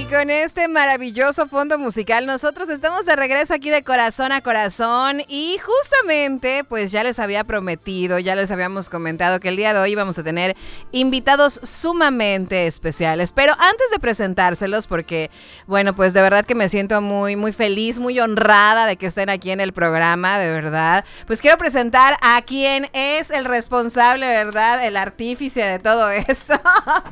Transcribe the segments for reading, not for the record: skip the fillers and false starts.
con este maravilloso fondo musical, nosotros estamos de regreso aquí de corazón a corazón y justamente, pues ya les había prometido, ya les habíamos comentado que el día de hoy vamos a tener invitados sumamente especiales, pero antes de presentárselos, porque, bueno, pues de verdad que me siento muy, muy feliz, muy honrada de que estén aquí en el programa, de verdad, pues quiero presentar a quien es el responsable, ¿verdad?, el artífice de todo esto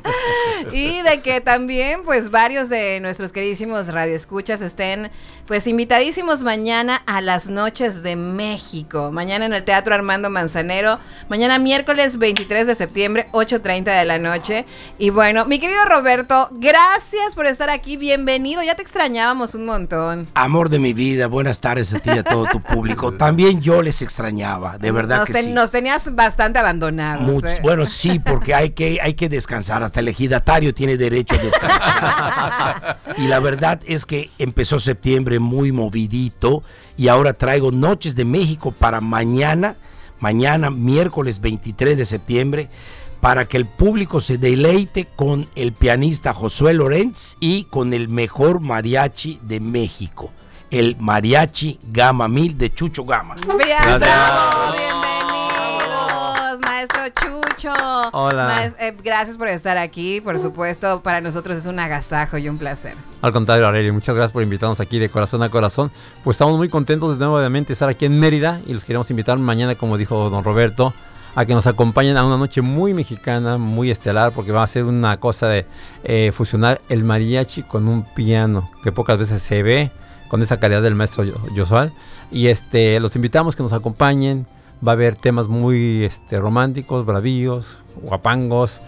y de que también, pues varios de nuestros queridísimos radioescuchas estén pues invitadísimos mañana a las Noches de México, mañana en el Teatro Armando Manzanero, mañana miércoles 23 de septiembre, 8:30 de la noche. Y bueno, mi querido Roberto, gracias por estar aquí, bienvenido, ya te extrañábamos un montón. Amor de mi vida, buenas tardes a ti y a todo tu público. También yo les extrañaba, de verdad que sí. Nos tenías bastante abandonados. Bueno, sí, porque hay que descansar, hasta el ejidatario tiene derecho a descansar. Y la verdad es que empezó septiembre muy movidito y ahora traigo Noches de México para mañana miércoles 23 de septiembre, para que el público se deleite con el pianista Josué Lorenz y con el mejor mariachi de México, el Mariachi Gama 1000 de Chucho Gama. ¡Bien, bravo! ¡Bienvenidos, maestro Chucho! Hola. Gracias por estar aquí, por supuesto, para nosotros es un agasajo y un placer. Al contrario, Aurelio, muchas gracias por invitarnos aquí de corazón a corazón. Pues estamos muy contentos de nuevamente estar aquí en Mérida y los queremos invitar mañana, como dijo don Roberto, a que nos acompañen a una noche muy mexicana, muy estelar, porque va a ser una cosa de fusionar el mariachi con un piano, que pocas veces se ve con esa calidad del maestro Josué. Y los invitamos que nos acompañen. Va a haber temas muy románticos, bravíos, guapangos,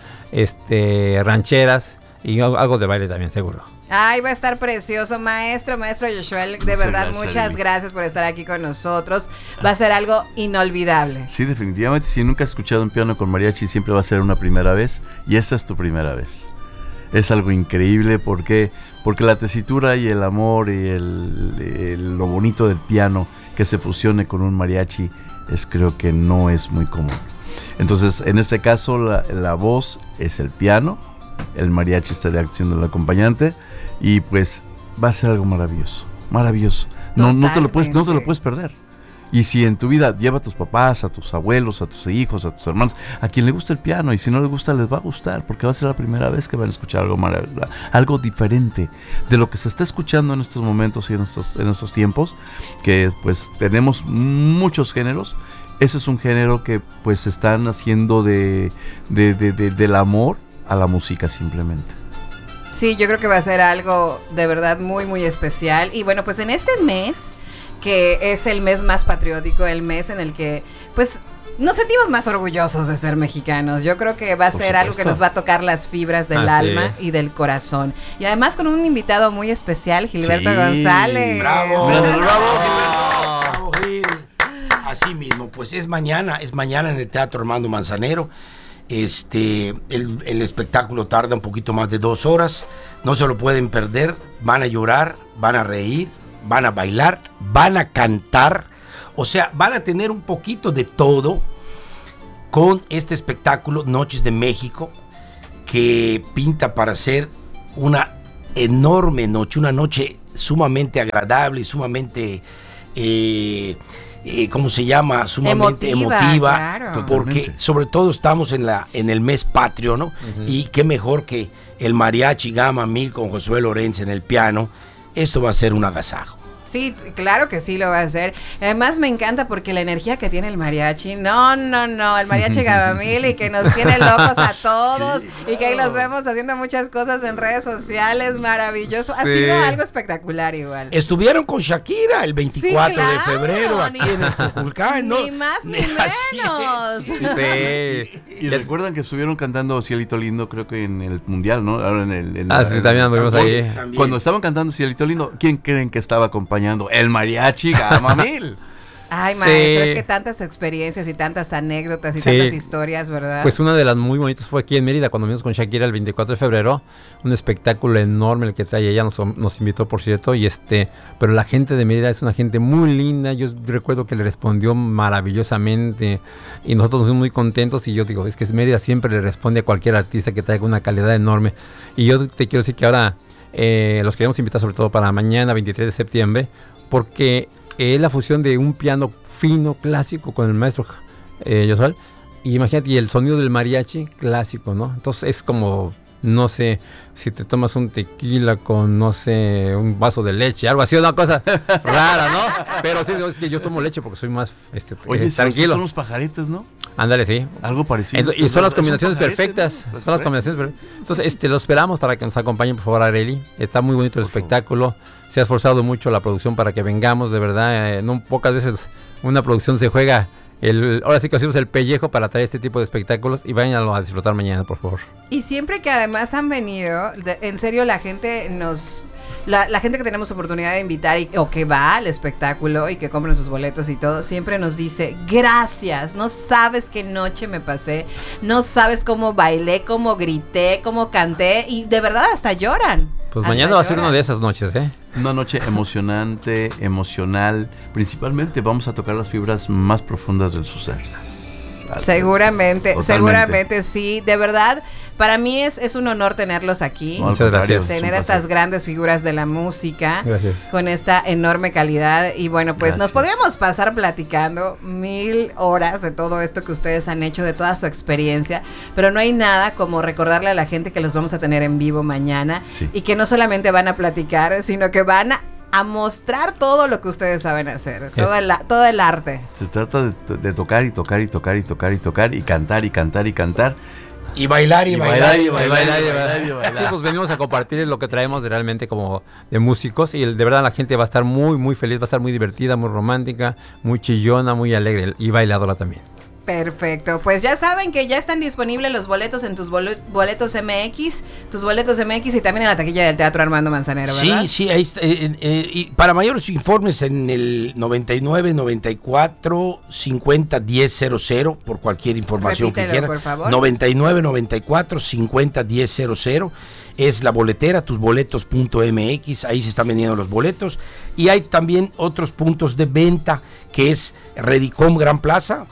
rancheras y algo de baile también, seguro. Ay, va a estar precioso, maestro Joshua, de verdad, muchas gracias por estar aquí con nosotros, va a ser algo inolvidable. Sí, definitivamente, si nunca has escuchado un piano con mariachi, siempre va a ser una primera vez, y esta es tu primera vez. Es algo increíble, porque la tesitura y el amor y lo bonito del piano que se fusione con un mariachi, creo que no es muy común. Entonces, en este caso, la voz es el piano, el mariachi estaría siendo el acompañante, y pues va a ser algo maravilloso, maravilloso. No te lo puedes perder. Y si en tu vida lleva a tus papás, a tus abuelos, a tus hijos, a tus hermanos, a quien le gusta el piano, y si no le gusta, les va a gustar, porque va a ser la primera vez que van a escuchar algo maravilloso, algo diferente de lo que se está escuchando en estos momentos y en estos tiempos, que pues tenemos muchos géneros. Ese es un género que pues están haciendo del amor a la música simplemente. Sí, yo creo que va a ser algo de verdad muy, muy especial. Y bueno, pues en este mes, que es el mes más patriótico, el mes en el que pues nos sentimos más orgullosos de ser mexicanos. Yo creo que va a ser algo que nos va a tocar las fibras del alma y del corazón. Y además con un invitado muy especial, Gilberto González. ¡Bravo! ¡Bravo, Gil! Así mismo, pues es mañana en el Teatro Armando Manzanero. El espectáculo tarda un poquito más de 2 horas, no se lo pueden perder, van a llorar, van a reír, van a bailar, van a cantar, o sea, van a tener un poquito de todo con este espectáculo Noches de México, que pinta para ser una enorme noche, una noche sumamente agradable y sumamente sumamente emotiva, claro. Porque sobre todo estamos en el mes patrio, ¿no? Uh-huh. Y qué mejor que el Mariachi Gama 1000 con Josué Lorenz en el piano. Esto va a ser un agasajo. Sí, claro que sí lo va a hacer. Además me encanta porque la energía que tiene el mariachi, el mariachi Gama 1000, y que nos tiene locos a todos, y que ahí los vemos haciendo muchas cosas en redes sociales, maravilloso. Ha sido algo espectacular igual. Estuvieron con Shakira el 24 de febrero aquí en el Cuculcán, ¿no? Ni más ni menos. Sí. Y recuerdan que estuvieron cantando Cielito Lindo, creo que en el Mundial, ¿no? Ahora sí, también anduvimos ahí. Cuando estaban cantando Cielito Lindo, ¿quién creen que estaba acompañando? El Mariachi Gama 1000. Ay, maestro, es que tantas experiencias y tantas anécdotas y tantas historias, ¿verdad? Pues una de las muy bonitas fue aquí en Mérida, cuando vimos con Shakira el 24 de febrero, un espectáculo enorme el que trae, ella nos invitó, por cierto, y pero la gente de Mérida es una gente muy linda. Yo recuerdo que le respondió maravillosamente y nosotros nos fuimos muy contentos, y yo digo, es que Mérida siempre le responde a cualquier artista que traiga una calidad enorme. Y yo te quiero decir que ahora Los queremos invitar sobre todo para mañana, 23 de septiembre, porque es la fusión de un piano fino, clásico, con el maestro Josual. Y imagínate, y el sonido del mariachi clásico, ¿no? Entonces es como, no sé, si te tomas un tequila con, no sé, un vaso de leche, algo así, una cosa rara, ¿no? Pero sí, es que yo tomo leche porque soy más Oye, tranquilo. son los pajaritos, ¿no? Ándale, sí. Algo parecido. Y son las combinaciones perfectas. ¿no? Son las combinaciones perfectas. Entonces, lo esperamos para que nos acompañen, por favor, Arely. Está muy bonito el espectáculo. Se ha esforzado mucho la producción para que vengamos, de verdad. No pocas veces una producción se juega. Ahora sí que hacemos el pellejo para traer este tipo de espectáculos y vayan a disfrutar mañana, por favor. Y siempre que además han venido, en serio, la gente la gente que tenemos oportunidad de invitar o que va al espectáculo y que compran sus boletos y todo, siempre nos dice, gracias, no sabes qué noche me pasé, no sabes cómo bailé, cómo grité, cómo canté, y de verdad hasta lloran. Pues hasta mañana va a ser lloran. una de esas noches, ¿eh? Una noche emocionante, emocional. Principalmente vamos a tocar las fibras más profundas del su ser. Seguramente, Totalmente. seguramente sí. De verdad, para mí es un honor tenerlos aquí. No, al Muchas contrario, gracias. es un Tener placer. estas grandes figuras de la música. Gracias. Con esta enorme calidad. Y bueno, pues nos Gracias. podríamos pasar platicando 1000 horas de todo esto que ustedes han hecho, de toda su experiencia. Pero no hay nada como recordarle a la gente que los vamos a tener en vivo mañana. Sí. Y que no solamente van a platicar, sino que van a mostrar todo lo que ustedes saben hacer. Todo el arte. Se trata de tocar y tocar y tocar y tocar y tocar y cantar y cantar y cantar. Y bailar y bailar y Bailar, bailar. bailar, y bailar. Sí, pues venimos a compartir lo que traemos realmente como de músicos y de verdad la gente va a estar muy, muy feliz, va a estar muy divertida, muy romántica, muy chillona, muy alegre y bailadora también. Perfecto, pues ya saben que ya están disponibles los boletos en tus boletos MX, y también en la taquilla del Teatro Armando Manzanero, ¿verdad? Sí, sí, ahí está. Y para mayores informes en el 99 94 50 10 00 por cualquier información Repítelo, que quieran. por favor. 99 94 50 10 00 es la boletera, tusboletos.mx, ahí se están vendiendo los boletos. Y hay también otros puntos de venta que es Redicom Gran Plaza,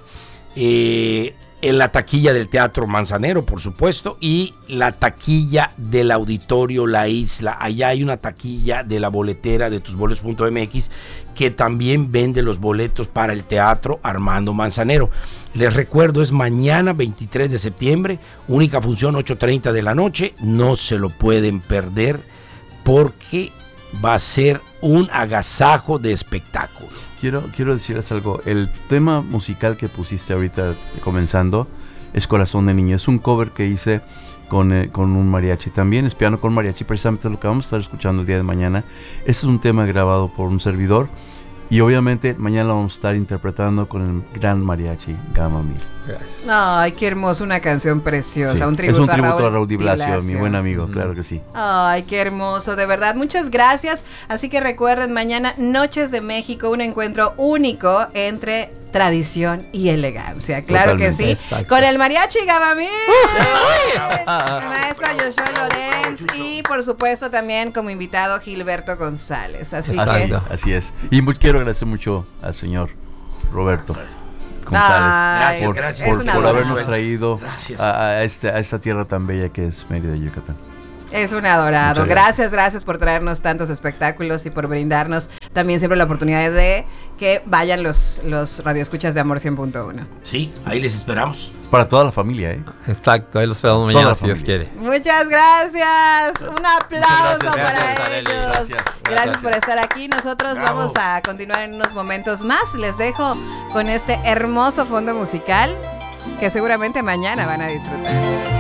en la taquilla del Teatro Manzanero, por supuesto, y la taquilla del Auditorio La Isla. Allá hay una taquilla de la boletera de tusboletos.mx que también vende los boletos para el Teatro Armando Manzanero. Les recuerdo, es mañana 23 de septiembre, única función 8:30 de la noche, no se lo pueden perder porque va a ser un agasajo de espectáculo. Quiero decirles algo. El tema musical que pusiste ahorita comenzando es Corazón de Niño. Es un cover que hice con un mariachi. También es piano con mariachi. Precisamente es lo que vamos a estar escuchando el día de mañana. Este es un tema grabado por un servidor. Y obviamente mañana lo vamos a estar interpretando con el gran mariachi Gama Mil. Gracias. Ay, qué hermoso, una canción preciosa, Sí, un tributo, es un tributo a a Raúl Di Blasio, mi buen amigo, claro que sí. Ay, qué hermoso, de verdad, muchas gracias. Así que recuerden, mañana Noches de México, un encuentro único entre tradición y elegancia. Claro que sí. Exacto. Con el mariachi Gamamil, el maestro Josué Lorenz y por supuesto también como invitado Gilberto González. Así Exacto. que Así es. Y quiero agradecer mucho al señor Roberto González Ay, Gracias, es por una habernos adoración. traído Gracias. a esta tierra tan bella que es Mérida, Yucatán. Es un adorado. Muchas Gracias por traernos tantos espectáculos y por brindarnos también siempre la oportunidad de que vayan los radioescuchas de Amor 100.1. Sí, ahí les esperamos. Para toda la familia, ¿eh? Exacto, ahí los esperamos Toda mañana la si Dios familia. quiere. Muchas gracias. Un aplauso Muchas gracias, para Arely. ellos. Gracias. Gracias por estar aquí. Nosotros Bravo. vamos a continuar en unos momentos más. Les dejo con este hermoso fondo musical que seguramente mañana van a disfrutar.